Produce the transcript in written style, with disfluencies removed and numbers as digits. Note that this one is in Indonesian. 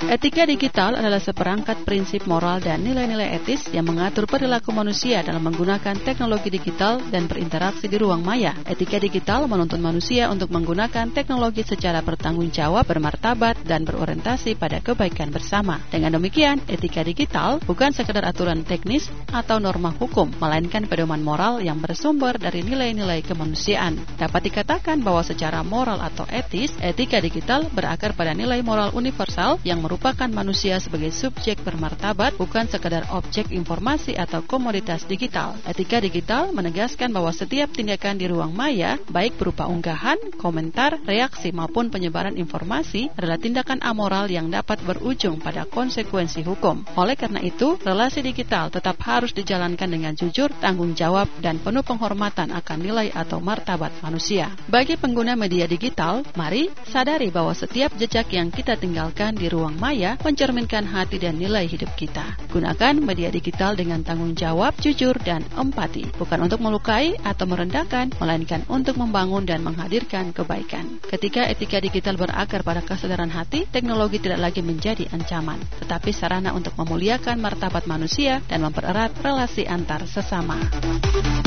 Etika digital adalah seperangkat prinsip moral dan nilai-nilai etis yang mengatur perilaku manusia dalam menggunakan teknologi digital dan berinteraksi di ruang maya. Etika digital menuntun manusia untuk menggunakan teknologi secara bertanggung jawab, bermartabat, dan berorientasi pada kebaikan bersama. Dengan demikian, etika digital bukan sekedar aturan teknis atau norma hukum, melainkan pedoman moral yang bersumber dari nilai-nilai kemanusiaan. Dapat dikatakan bahwa secara moral atau etis, etika digital berakar pada nilai moral universal yang merupakan manusia sebagai subjek bermartabat, bukan sekadar objek informasi atau komoditas digital. Etika digital menegaskan bahwa setiap tindakan di ruang maya, baik berupa unggahan, komentar, reaksi maupun penyebaran informasi, adalah tindakan amoral yang dapat berujung pada konsekuensi hukum. Oleh karena itu, relasi digital tetap harus dijalankan dengan jujur, tanggung jawab, dan penuh penghormatan akan nilai atau martabat manusia. Bagi pengguna media digital, mari sadari bahwa setiap jejak yang kita tinggalkan di ruang maya mencerminkan hati dan nilai hidup kita. Gunakan media digital dengan tanggung jawab, jujur, dan empati, bukan untuk melukai atau merendahkan, melainkan untuk membangun dan menghadirkan kebaikan. Ketika etika digital berakar pada kesadaran hati, teknologi tidak lagi menjadi ancaman, tetapi sarana untuk memuliakan martabat manusia dan mempererat relasi antar sesama.